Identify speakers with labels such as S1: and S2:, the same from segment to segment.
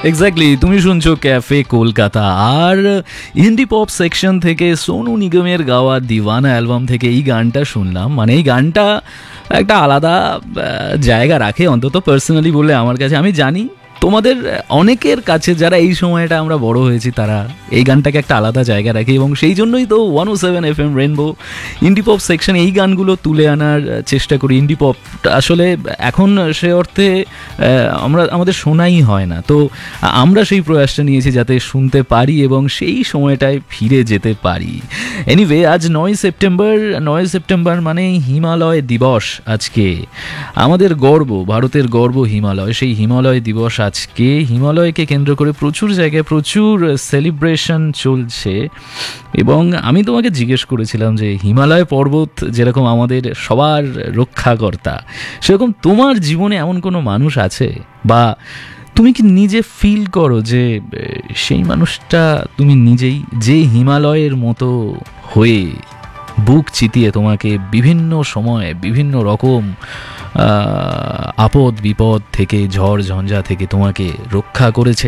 S1: Exactly, তুমি শুনছো cafe Kolkata. আর Hindi pop section থেকে সোনু নিগমের গাওয়া দিওয়ানা অ্যালবাম থেকে এই গানটা শুনলাম। মানে এই গানটা একটা আলাদা জায়গা রাখে, অন্তত পার্সোনালি বলে আমার কাছে। আমি জানি তোমাদের অনেকের কাছে, যারা এই সময়টা আমরা বড় হয়েছি, তারা এই গানটাকে একটা আলাদা জায়গা রাখে, এবং সেই জন্যই তো 107 FM রেনবো ইন্ডি পপ সেকশন এই গানগুলো তুলে আনার চেষ্টা করি। ইন্ডি পপ আসলে এখন সে অর্থে আমাদের শোনাই হয় না, তো আমরা সেই প্রয়াসটা নিয়েছি যাতে শুনতে পারি এবং সেই সময়টায় ফিরে যেতে পারি। এনিওয়ে, আজ 9 সেপ্টেম্বর মানে হিমালয় দিবস। আজকে আমাদের গর্ব, ভারতের গর্ব হিমালয়, সেই হিমালয় দিবস আজকে। হিমালয়কে কেন্দ্র করে প্রচুর জায়গায় প্রচুর সেলিব্রেশন চলছে, এবং আমি তোমাকে জিজ্ঞেস করেছিলাম যে হিমালয় পর্বত যেরকম আমাদের সবার রক্ষাকর্তা, সেরকম তোমার জীবনে এমন কোনো মানুষ আছে, বা তুমি কি নিজে ফিল করো যে সেই মানুষটা তুমি নিজেই, যে হিমালয়ের মতো হয়ে বুক চিতিয়ে তোমাকে বিভিন্ন সময় বিভিন্ন রকম আপদ বিপদ থেকে, ঝড় ঝঞ্ঝা থেকে তোমাকে রক্ষা করেছে?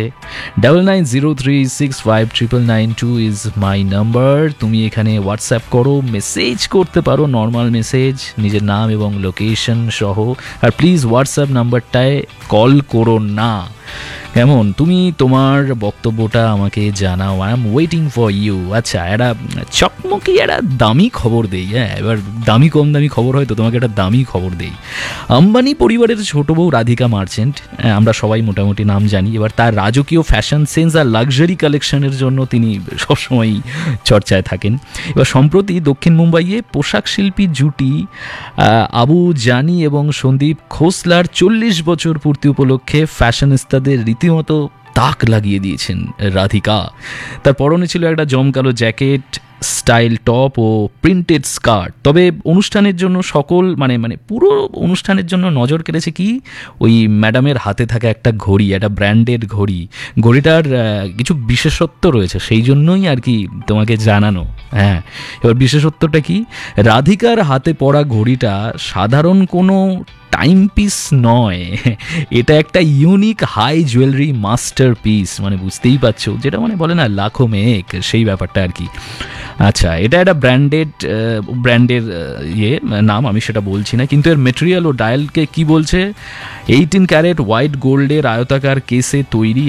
S1: 9903659992 ইজ মাই নাম্বার। তুমি এখানে হোয়াটসঅ্যাপ করো, মেসেজ করতে পারো, নর্মাল মেসেজ, নিজের নাম এবং লোকেশন সহ। আর প্লিজ হোয়াটসঅ্যাপ নাম্বারটায় কল করো না, কেমন? তুমি তোমার বক্তব্যটা আমাকে জানাও। I am waiting for you. আচ্ছা, একটা চকমকি একটা দামি খবর দেই। হ্যাঁ, এবার দামি কম দামি খবর হয়, তো তোমাকে একটা দামি খবর দেই। আম্বানি পরিবারের ছোট বউ রাধিকা মার্চেন্ট, আমরা সবাই মোটামুটি নাম জানি। এবার তার রাজকীয় ফ্যাশন সেন্স আর লাক্সারি কালেকশনের জন্য তিনি সবসময়ই চর্চায় থাকেন। এবার সম্প্রতি দক্ষিণ মুম্বাইয়ে পোশাক শিল্পী জুটি আবু জানি এবং সন্দীপ খোসলার 40 বছর পূর্তি উপলক্ষে ফ্যাশনিস্তাদের রীতিমতো তাক লাগিয়ে দিয়েছেন রাধিকা। তার পরনে ছিল একটা জমকালো জ্যাকেট, স্টাইল টপ ও প্রিন্টেড স্কার্ট। তবে অনুষ্ঠানের জন্য মানে পুরো অনুষ্ঠানের জন্য নজর কেড়েছে কি, ওই ম্যাডামের হাতে থাকা একটা ঘড়ি, একটা ব্র্যান্ডেড ঘড়ি। ঘড়িটার কিছু বিশেষত্ব রয়েছে, সেই জন্যই আর কি তোমাকে জানানো। হ্যাঁ, এবার বিশেষত্বটা কি, রাধিকার হাতে পড়া ঘড়িটা সাধারণ কোনো টাইম পিস নয়, এটা একটা unique high jewellery master piece. মানে বুঝতেই পারছো, যেটা মানে বলে না লাখো মেক, সেই ব্যাপারটা আর কি। আচ্ছা, এটা একটা ব্র্যান্ডের নাম, আমি সেটা বলছি না, কিন্তু এর মেটেরিয়াল ও ডায়ালকে কি বলছে, 18 ক্যারেট হোয়াইট গোল্ডের আয়তাকার কেসে তৈরি